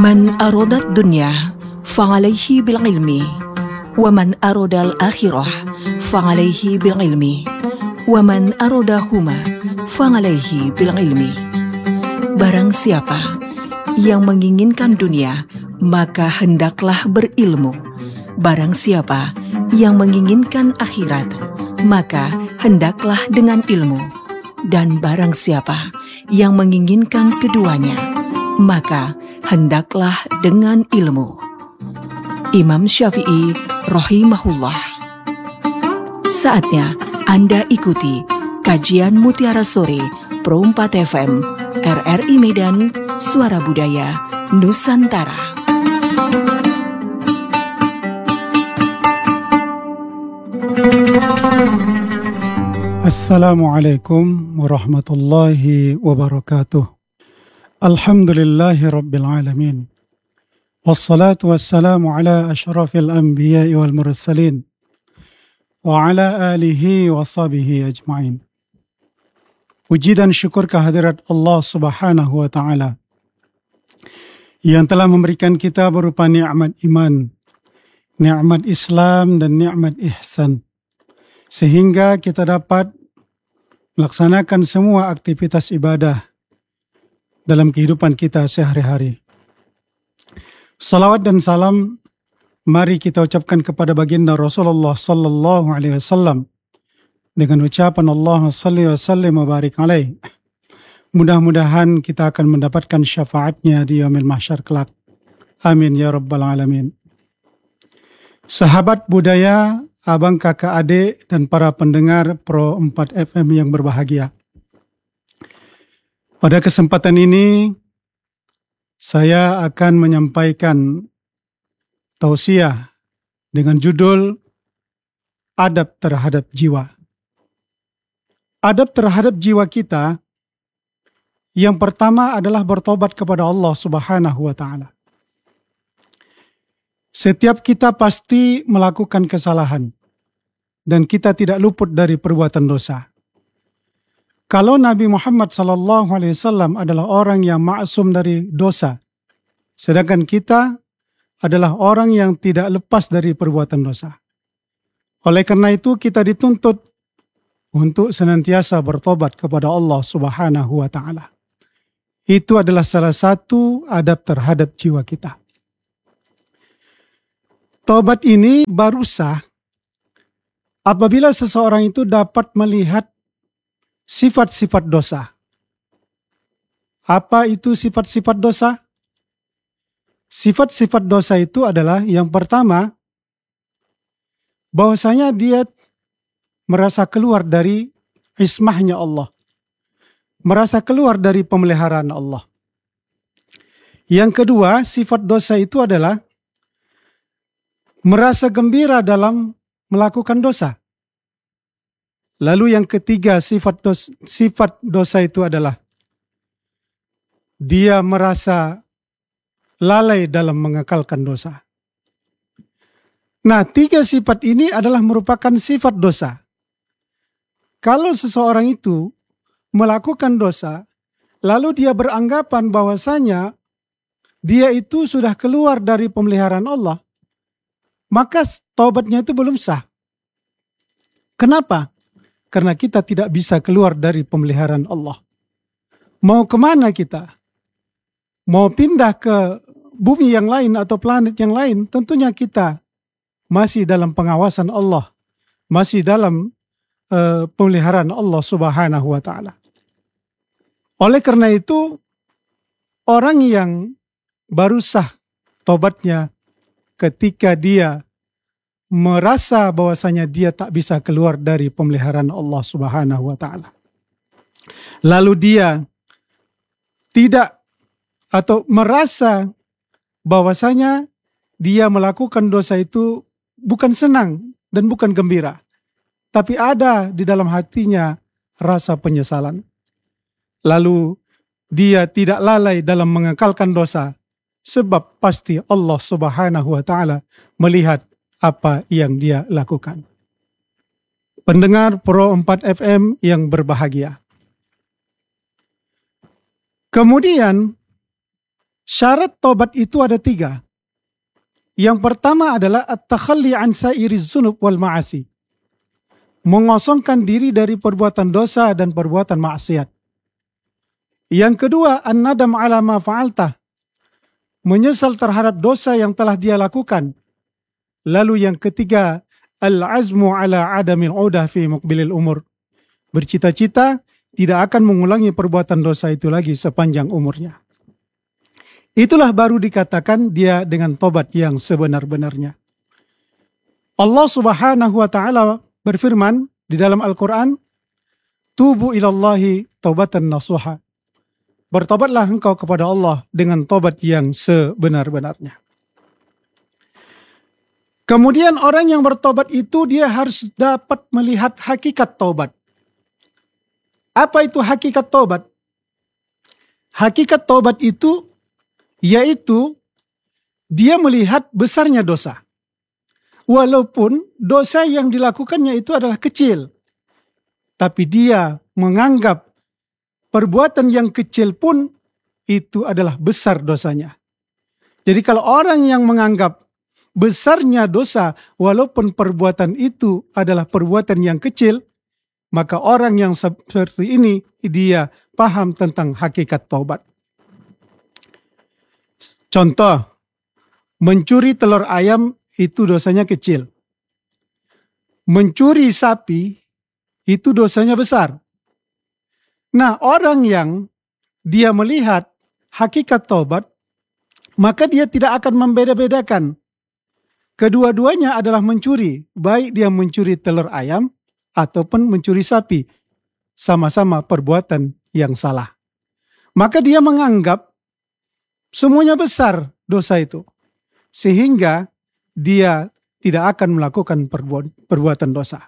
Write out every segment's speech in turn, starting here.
من أراد الدنيا فعليه بالعلم ومن أراد الآخرة فعليه بالعلم ومن أرادهما فعليه بالعلم. Barang siapa yang menginginkan dunia, maka hendaklah berilmu. Barang siapa yang menginginkan akhirat, maka hendaklah dengan ilmu. Dan barang siapa yang menginginkan keduanya, maka hendaklah dengan ilmu. Imam Syafi'i rahimahullah. Saatnya Anda ikuti kajian Mutiara Sore Pro 4 FM RRI Medan, Suara Budaya Nusantara. Assalamualaikum warahmatullahi wabarakatuh. Alhamdulillahi rabbil alamin. Wassalatu wassalamu ala ashrafil anbiya'i wal mursalin wa ala alihi wa sahbihi ajma'in. Puji dan syukur kehadirat Allah Subhanahu wa ta'ala yang telah memberikan kita berupa nikmat iman, nikmat Islam dan nikmat ihsan, sehingga kita dapat melaksanakan semua aktivitas ibadah dalam kehidupan kita sehari-hari. Salawat dan salam mari kita ucapkan kepada baginda Rasulullah sallallahu alaihi wasallam dengan ucapan Allahumma salli wa sallim wa barik alaih. Mudah-mudahan kita akan mendapatkan syafaatnya di yaumil mahsyar kelak. Amin ya rabbal alamin. Sahabat budaya, abang, kakak, adik, dan para pendengar Pro 4 FM yang berbahagia. Pada kesempatan ini, saya akan menyampaikan tausiah dengan judul Adab Terhadap Jiwa. Adab terhadap jiwa kita, yang pertama adalah bertobat kepada Allah Subhanahu wa ta'ala. Setiap kita pasti melakukan kesalahan, dan kita tidak luput dari perbuatan dosa. Kalau Nabi Muhammad SAW adalah orang yang maksum dari dosa, sedangkan kita adalah orang yang tidak lepas dari perbuatan dosa. Oleh karena itu kita dituntut untuk senantiasa bertobat kepada Allah Subhanahu wa ta'ala. Itu adalah salah satu adab terhadap jiwa kita. Tobat ini baru sah apabila seseorang itu dapat melihat sifat-sifat dosa. Apa itu sifat-sifat dosa? Sifat-sifat dosa itu adalah yang pertama, bahwasanya dia merasa keluar dari ismahnya Allah, merasa keluar dari pemeliharaan Allah. Yang kedua, sifat dosa itu adalah merasa gembira dalam melakukan dosa. Lalu yang ketiga, sifat dosa itu adalah dia merasa lalai dalam mengekalkan dosa. Nah, tiga sifat ini adalah merupakan sifat dosa. Kalau seseorang itu melakukan dosa, lalu dia beranggapan bahwasanya dia itu sudah keluar dari pemeliharaan Allah, maka taubatnya itu belum sah. Kenapa? Karena kita tidak bisa keluar dari pemeliharaan Allah. Mau kemana kita? Mau pindah ke bumi yang lain atau planet yang lain? Tentunya kita masih dalam pengawasan Allah, masih dalam pemeliharaan Allah Subhanahu wa ta'ala. Oleh karena itu, orang yang baru sah tobatnya ketika dia merasa bahwasanya dia tak bisa keluar dari pemeliharaan Allah Subhanahu wa ta'ala. Lalu dia tidak atau merasa bahwasanya dia melakukan dosa itu bukan senang dan bukan gembira, tapi ada di dalam hatinya rasa penyesalan. Lalu dia tidak lalai dalam mengekalkan dosa, sebab pasti Allah Subhanahu wa ta'ala melihat apa yang dia lakukan. Pendengar Pro 4 FM yang berbahagia. Kemudian Syarat tobat itu ada 3. Yang pertama adalah at-takhalli an sairiz dzunub wal ma'asi. Mengosongkan diri dari perbuatan dosa dan perbuatan maksiat. Yang kedua, an-nadam ala ma fa'altah. Menyesal terhadap dosa yang telah dia lakukan. Lalu yang ketiga, al-azmu ala adamil udah fi muqbilil umur. Bercita-cita tidak akan mengulangi perbuatan dosa itu lagi sepanjang umurnya. Itulah baru dikatakan dia dengan tobat yang sebenar-benarnya. Allah Subhanahu wa taala berfirman di dalam Al-Qur'an, "Tubu ilallahi taubatan nasuha." Bertobatlah engkau kepada Allah dengan tobat yang sebenar-benarnya. Kemudian orang yang bertobat itu dia harus dapat melihat hakikat tobat. Apa itu hakikat tobat? Hakikat tobat itu yaitu dia melihat besarnya dosa. Walaupun dosa yang dilakukannya itu adalah kecil. Tapi dia menganggap perbuatan yang kecil pun itu adalah besar dosanya. Jadi kalau orang yang menganggap besarnya dosa walaupun perbuatan itu adalah perbuatan yang kecil, maka orang yang seperti ini dia paham tentang hakikat taubat. Contoh, mencuri telur ayam itu dosanya kecil. Mencuri sapi itu dosanya besar. Nah, orang yang dia melihat hakikat taubat, maka dia tidak akan membeda-bedakan. Kedua-duanya adalah mencuri, baik dia mencuri telur ayam ataupun mencuri sapi. Sama-sama perbuatan yang salah. Maka dia menganggap semuanya besar dosa itu. Sehingga dia tidak akan melakukan perbuatan dosa.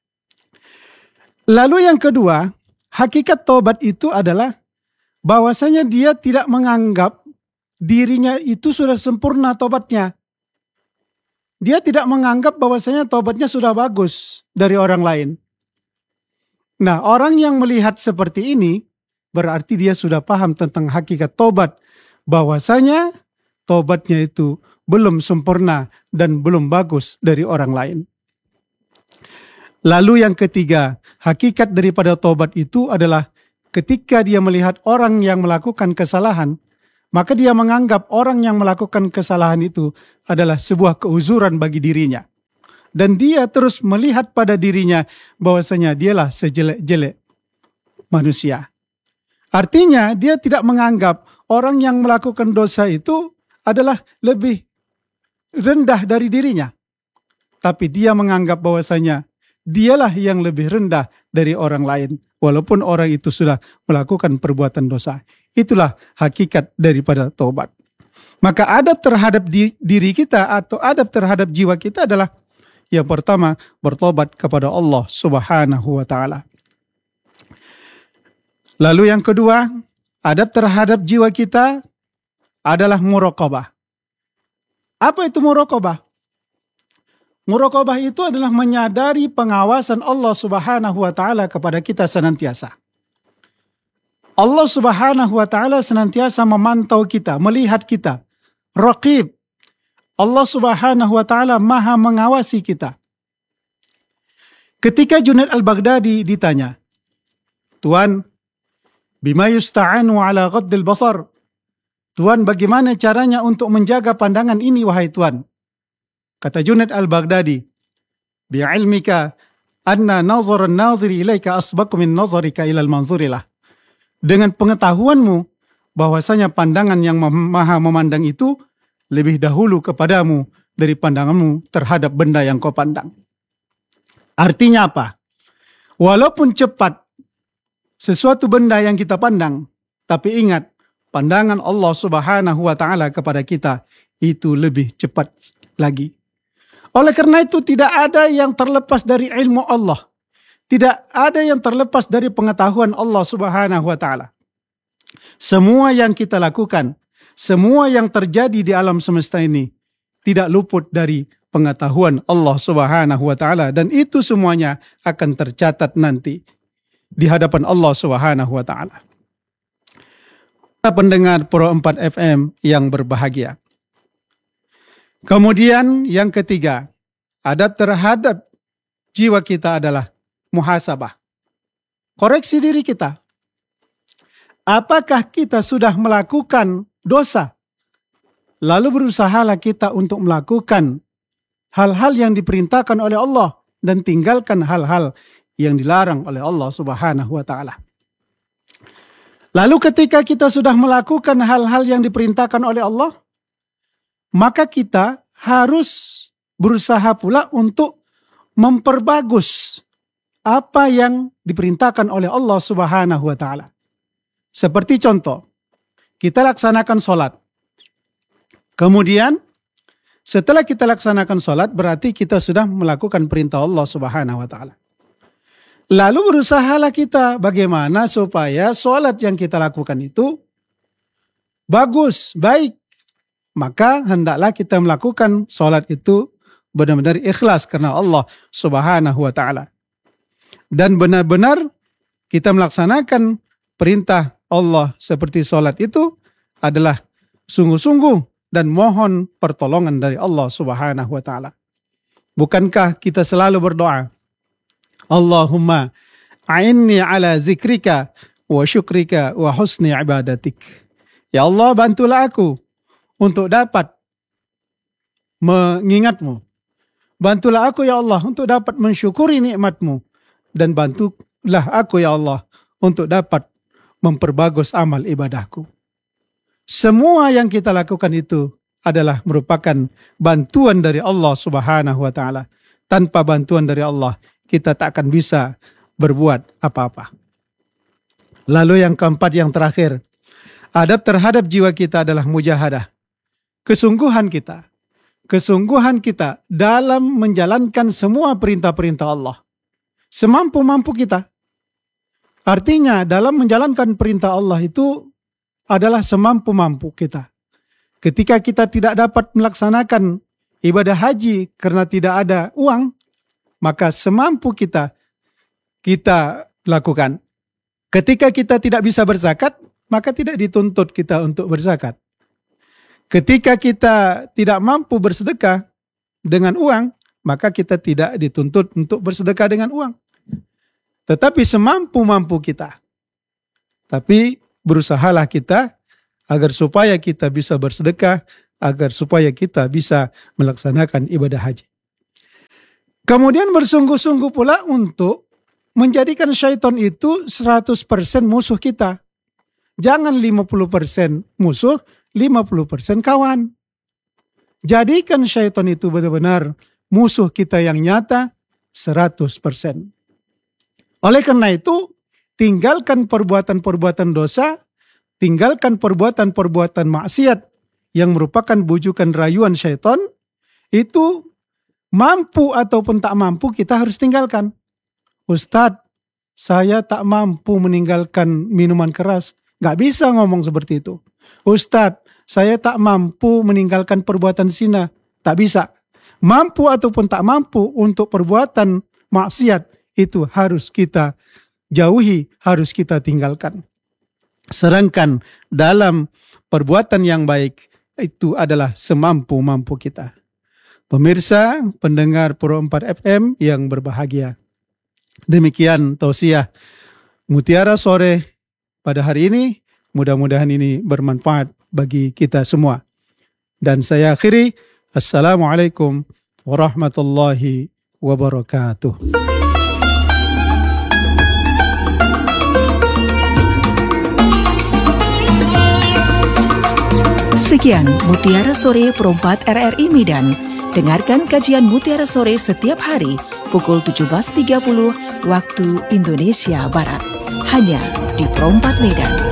Lalu yang kedua, hakikat taubat itu adalah bahwasanya dia tidak menganggap dirinya itu sudah sempurna taubatnya. Dia tidak menganggap bahwasanya taubatnya sudah bagus dari orang lain. Nah, orang yang melihat seperti ini berarti dia sudah paham tentang hakikat taubat. Bahwasanya taubatnya itu belum sempurna dan belum bagus dari orang lain. Lalu yang ketiga, hakikat daripada taubat itu adalah ketika dia melihat orang yang melakukan kesalahan, maka dia menganggap orang yang melakukan kesalahan itu adalah sebuah keuzuran bagi dirinya. Dan dia terus melihat pada dirinya bahwasanya dialah sejelek-jelek manusia. Artinya dia tidak menganggap orang yang melakukan dosa itu adalah lebih rendah dari dirinya. Tapi dia menganggap bahwasanya dialah yang lebih rendah dari orang lain. Walaupun orang itu sudah melakukan perbuatan dosa. Itulah hakikat daripada taubat. Maka adab terhadap diri kita atau adab terhadap jiwa kita adalah yang pertama bertobat kepada Allah Subhanahu wa taala. Lalu yang kedua, adab terhadap jiwa kita adalah muraqabah. Apa itu muraqabah? Muraqabah itu adalah menyadari pengawasan Allah Subhanahu wa taala kepada kita senantiasa. Allah Subhanahu wa taala senantiasa memantau kita, melihat kita. Raqib. Allah Subhanahu wa taala Maha mengawasi kita. Ketika Junaid al-Baghdadi ditanya, "Tuan, bima yusta'anu ala ghaddil basar?" Tuan, bagaimana caranya untuk menjaga pandangan ini wahai Tuan? Kata Junaid al-Baghdadi, "Bi'ilmika anna nazar an-naziri ilaika asbaqu min nazarika ila al-manzurilah." Dengan pengetahuanmu bahwasanya pandangan yang Maha memandang itu lebih dahulu kepadamu dari pandanganmu terhadap benda yang kau pandang. Artinya apa? Walaupun cepat sesuatu benda yang kita pandang, tapi ingat, pandangan Allah Subhanahu wa taala kepada kita itu lebih cepat lagi. Oleh karena itu tidak ada yang terlepas dari ilmu Allah. Tidak ada yang terlepas dari pengetahuan Allah Subhanahu wa taala. Semua yang kita lakukan, semua yang terjadi di alam semesta ini tidak luput dari pengetahuan Allah Subhanahu wa taala, dan itu semuanya akan tercatat nanti di hadapan Allah Subhanahu wa taala. pendengar Pro 4 FM yang berbahagia. Kemudian yang ketiga, adab terhadap jiwa kita adalah muhasabah. Koreksi diri kita. Apakah kita sudah melakukan dosa? Lalu berusahalah kita untuk melakukan hal-hal yang diperintahkan oleh Allah dan tinggalkan hal-hal yang dilarang oleh Allah Subhanahu wa Ta'ala. Lalu ketika kita sudah melakukan hal-hal yang diperintahkan oleh Allah, maka kita harus berusaha pula untuk memperbagus apa yang diperintahkan oleh Allah Subhanahu wa Ta'ala. Seperti contoh, kita laksanakan sholat. Kemudian setelah kita laksanakan sholat, berarti kita sudah melakukan perintah Allah Subhanahu wa Ta'ala. Lalu berusahalah kita bagaimana supaya sholat yang kita lakukan itu bagus, baik. Maka hendaklah kita melakukan sholat itu benar-benar ikhlas karena Allah Subhanahu wa Ta'ala. Dan benar-benar kita melaksanakan perintah Allah seperti sholat itu adalah sungguh-sungguh dan mohon pertolongan dari Allah Subhanahu wa Ta'ala. Bukankah kita selalu berdoa, Allahumma a'inni ala zikrika wa syukrika wa husni ibadatik. Ya Allah, bantulah aku untuk dapat mengingatmu. Bantulah aku ya Allah untuk dapat mensyukuri nikmatmu. Dan bantulah aku ya Allah untuk dapat memperbagus amal ibadahku. Semua yang kita lakukan itu adalah merupakan bantuan dari Allah Subhanahu wa Ta'ala. Tanpa bantuan dari Allah, kita tak akan bisa berbuat apa-apa. Lalu yang keempat, yang terakhir, adab terhadap jiwa kita adalah mujahadah. Kesungguhan kita dalam menjalankan semua perintah-perintah Allah. Semampu-mampu kita. Artinya dalam menjalankan perintah Allah itu adalah semampu-mampu kita. Ketika kita tidak dapat melaksanakan ibadah haji karena tidak ada uang, maka semampu kita lakukan. Ketika kita tidak bisa berzakat, maka tidak dituntut kita untuk berzakat. Ketika kita tidak mampu bersedekah dengan uang, maka kita tidak dituntut untuk bersedekah dengan uang. Tetapi semampu-mampu kita. Tapi berusahalah kita agar supaya kita bisa bersedekah, agar supaya kita bisa melaksanakan ibadah haji. Kemudian bersungguh-sungguh pula untuk menjadikan syaitan itu 100% musuh kita. Jangan 50% musuh, 50% kawan. Jadikan syaitan itu benar-benar musuh kita yang nyata 100%. Oleh karena itu, tinggalkan perbuatan-perbuatan dosa, tinggalkan perbuatan-perbuatan maksiat yang merupakan bujukan rayuan syaitan, itu mampu ataupun tak mampu kita harus tinggalkan. Ustadz, saya tak mampu meninggalkan minuman keras. Gak bisa ngomong seperti itu. Ustadz, saya tak mampu meninggalkan perbuatan zina. Tak bisa. Mampu ataupun tak mampu untuk perbuatan maksiat, itu harus kita jauhi, harus kita tinggalkan. Sedangkan dalam perbuatan yang baik, itu adalah semampu-mampu kita. Pemirsa, pendengar Pro 4 FM yang berbahagia. Demikian tausiah Mutiara Sore pada hari ini. Mudah-mudahan ini bermanfaat bagi kita semua. Dan saya akhiri, Assalamualaikum warahmatullahi wabarakatuh. Sekian Mutiara Sore Pro 4 RRI Medan. Dengarkan kajian Mutiara Sore setiap hari pukul 17.30 waktu Indonesia Barat. Hanya di Pro 4 Medan.